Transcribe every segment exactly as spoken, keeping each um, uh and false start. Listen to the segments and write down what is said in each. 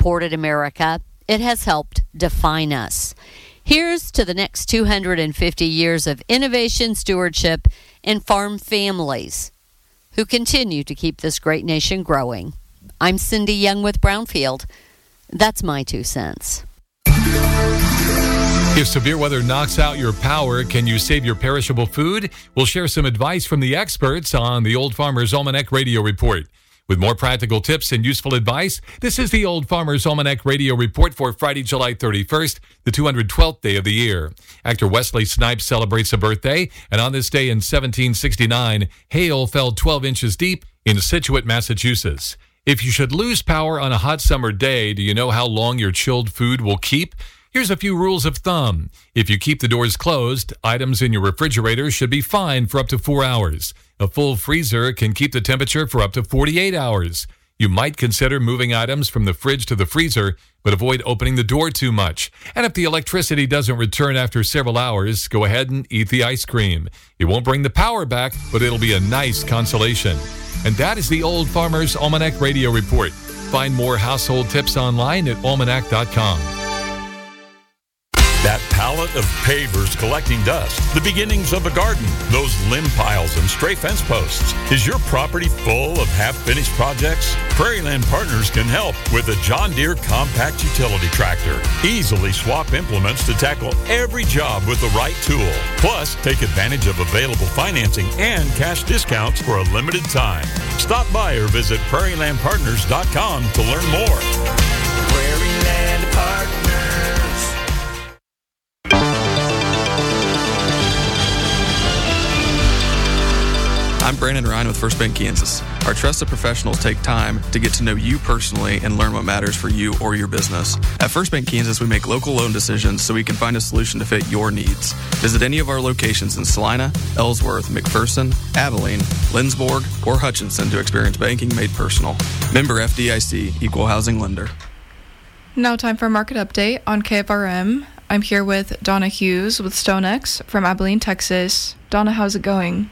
supported America. It has helped define us. Here's to the next two hundred fifty years of innovation, stewardship, and farm families who continue to keep this great nation growing. I'm Cindy Young with Brownfield. That's my two cents. If severe weather knocks out your power, can you save your perishable food? We'll share some advice from the experts on the Old Farmer's Almanac Radio Report. With more practical tips and useful advice, this is the Old Farmer's Almanac Radio Report for Friday, July thirty-first, the two hundred twelfth day of the year. Actor Wesley Snipes celebrates a birthday, and on this day in seventeen sixty-nine, hail fell twelve inches deep in Scituate, Massachusetts. If you should lose power on a hot summer day, do you know how long your chilled food will keep? Here's a few rules of thumb. If you keep the doors closed, items in your refrigerator should be fine for up to four hours. A full freezer can keep the temperature for up to forty-eight hours. You might consider moving items from the fridge to the freezer, but avoid opening the door too much. And if the electricity doesn't return after several hours, go ahead and eat the ice cream. It won't bring the power back, but it'll be a nice consolation. And that is the Old Farmer's Almanac Radio Report. Find more household tips online at almanac dot com. That pallet of pavers collecting dust, the beginnings of a garden, those limb piles and stray fence posts. Is your property full of half-finished projects? Prairieland Partners can help with a John Deere compact utility tractor. Easily swap implements to tackle every job with the right tool. Plus, take advantage of available financing and cash discounts for a limited time. Stop by or visit prairie land partners dot com to learn more. Prairieland Partners. I'm Brandon Ryan with First Bank Kansas. Our trusted professionals take time to get to know you personally and learn what matters for you or your business. At First Bank Kansas, we make local loan decisions so we can find a solution to fit your needs. Visit any of our locations in Salina, Ellsworth, McPherson, Abilene, Lindsborg, or Hutchinson to experience banking made personal. Member F D I C, Equal Housing Lender. Now time for a market update on K F R M. I'm here with Donna Hughes with StoneX from Abilene, Texas. Donna, how's it going?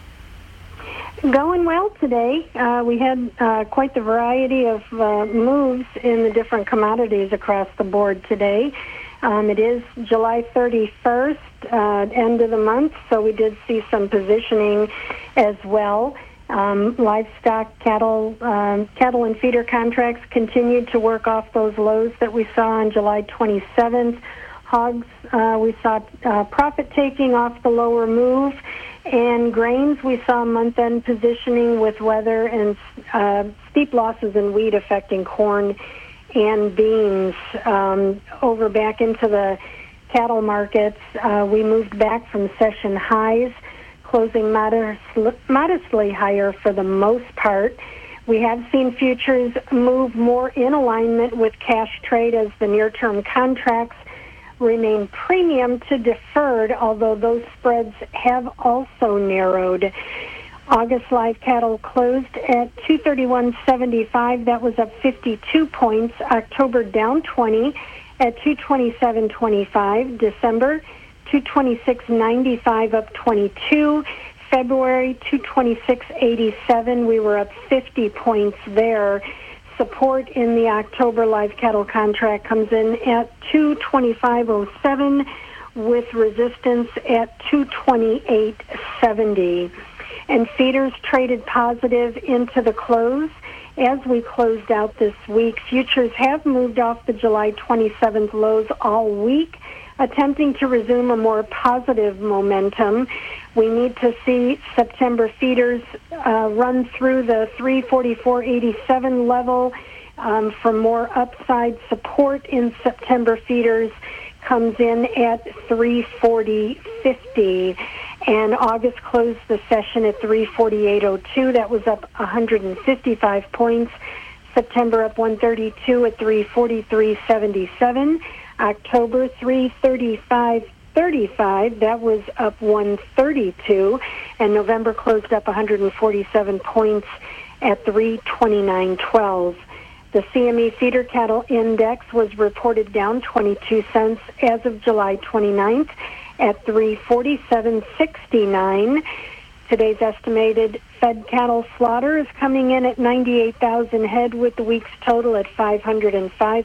Going well today. Uh, we had uh, quite the variety of uh, moves in the different commodities across the board today. Um, it is July thirty-first, uh, end of the month, so we did see some positioning as well. Um, livestock, cattle, um, cattle and feeder contracts continued to work off those lows that we saw on July twenty-seventh. Hogs, uh, we saw uh, profit taking off the lower move. And grains, we saw month-end positioning with weather and uh, steep losses in wheat affecting corn and beans. Um, over back into the cattle markets, uh, we moved back from session highs, closing modest, modestly higher for the most part. We have seen futures move more in alignment with cash trade as the near-term contracts remain premium to deferred, although those spreads have also narrowed. August live cattle closed at two thirty-one seventy-five. That was up fifty-two points. October down twenty at two twenty-seven twenty-five. December two twenty-six ninety-five, up twenty-two. February two twenty-six eighty-seven. We were up fifty points there. Support in the October live cattle contract comes in at two twenty-five oh seven with resistance at two twenty-eight seventy. And feeders traded positive into the close. As we closed out this week, futures have moved off the July twenty-seventh lows all week, attempting to resume a more positive momentum. We need to see September feeders uh, run through the three forty-four eighty-seven level um, for more upside support in September feeders comes in at three forty fifty. And August closed the session at three forty-eight oh two. That was up one hundred fifty-five points. September up one thirty-two at three forty-three seventy-seven. October three thirty-five thirty-five. That was up one thirty-two. And November closed up one hundred forty-seven points at three twenty-nine twelve. The C M E Feeder Cattle Index was reported down twenty-two cents as of July twenty-ninth at three forty-seven sixty-nine. Today's estimated fed cattle slaughter is coming in at ninety-eight thousand head, with the week's total at five hundred five